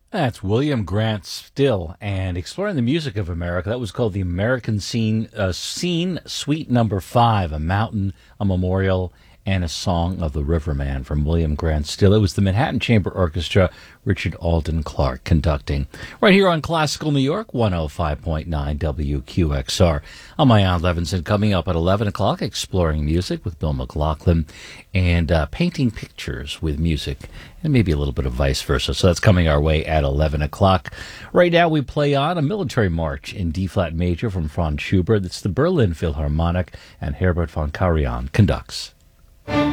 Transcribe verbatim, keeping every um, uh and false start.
That's William Grant Still, and exploring the music of America. That was called the American Scene, uh, Scene Suite Number Five, a mountain, a memorial, and a song of the Riverman from William Grant Still. It was the Manhattan Chamber Orchestra, Richard Alden Clark conducting. Right here on Classical New York, one oh five point nine W Q X R. I'm Ian Levinson, coming up at eleven o'clock, exploring music with Bill McLaughlin and uh, painting pictures with music, and maybe a little bit of vice versa. So that's coming our way at eleven o'clock. Right now we play on a military march in D-flat major from Franz Schubert. It's the Berlin Philharmonic, and Herbert von Karajan conducts.